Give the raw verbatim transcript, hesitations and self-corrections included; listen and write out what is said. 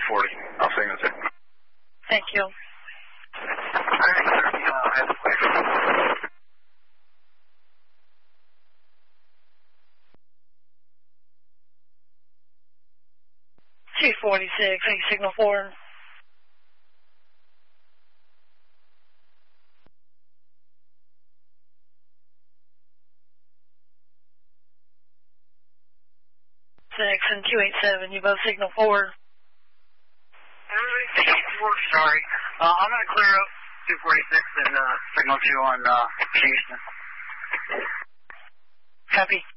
forty. I'll signal two. Thank you. two forty-six, signal four. Six and two eighty-seven, you both signal four. Sorry. Uh, I'm going to clear up two forty-six and uh, signal two on uh, Kingston. Copy.